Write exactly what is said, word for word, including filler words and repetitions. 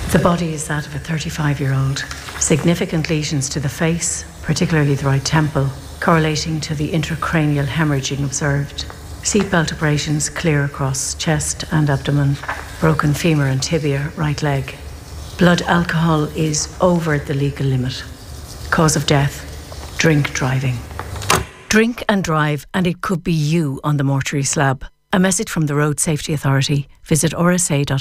The body is that of a thirty-five-year-old. Significant lesions to the face, particularly the right temple, correlating to the intracranial hemorrhaging observed. Seatbelt abrasions clear across chest and abdomen. Broken femur and tibia, right leg. Blood alcohol is over the legal limit. Cause of death, drink driving. Drink and drive, and it could be you on the mortuary slab. A message from the Road Safety Authority. Visit r s a dot